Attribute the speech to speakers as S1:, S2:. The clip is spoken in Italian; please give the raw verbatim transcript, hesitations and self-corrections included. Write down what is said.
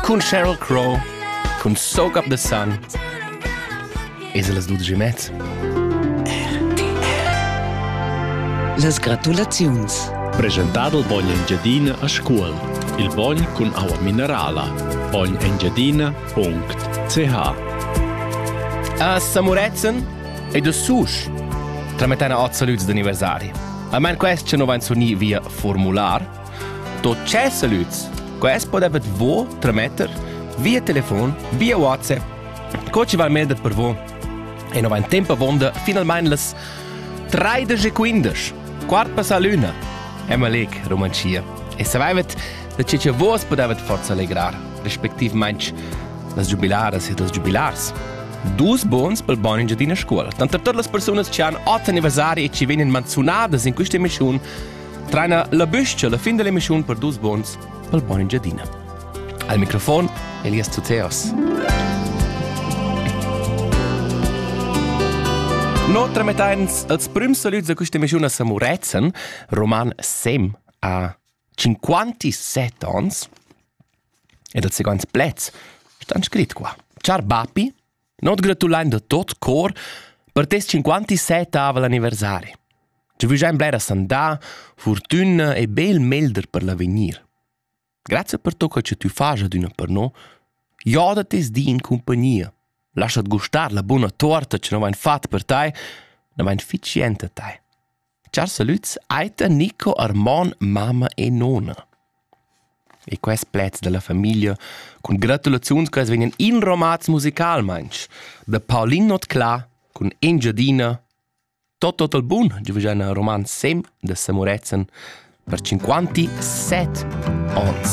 S1: con Sheryl Crow, con Soak Up the Sun. E se las dodici e mezza.
S2: Las gratulaziuns.
S3: Presentato il Bogn Engiadina a scuola. Il Bogn con acqua minerale. bogn engiadina punto c h.
S1: A Samurezen e da Sush. Trametana otto saluti d'anniversari. A man questo non va sonni via formular. To c'è saluti. Questo poteva voi trametter via telefono, via WhatsApp. Coci va meldet per voi. E non va in tempo vonda finalmente les tredici e quindici. Quart passa l'una. E ma leg, romancia. E se vai vet, da c'è voi poteva forza allegrar. Respektivmente las jubilares e las jubilars. Dus bons pel Bogn Engiadina scuola. Tant per tutte le persone che hanno otto anniversari e ci vengono menzionate in questa emissione, traina la buscia alla fine dell'emissione per dus bons pel Bogn Engiadina. Al microfono, Elias Tuteos. No, trametans als prim saluts a questa emissione a Samurezen, Roman Sem a cinquantasette ans, ed al seconds plez stan scrit qua. Ciao Bapi, not gratulain da tot cor per tes cinquantasette avel anniversari. Ci vuoi già in blera sandà, fortuna e bel melder per l'avenir. Grazie per tutto che tu fai ad una per noi. Ioda tes di in compagnia. Lasciat gustar la buona torta che non vain fat per te, non vain ficiente a te. Ciao saluts, Aita, Nico, Armon, mamma e nonna. E quest plez della famiglia, con gratulazioni che vengono in romaz musical, manch. Da Paulin Not Klar, con Engiadina. Tot tot il bun, gi vegena roman Sem de Samurezen per cinquantasette ans.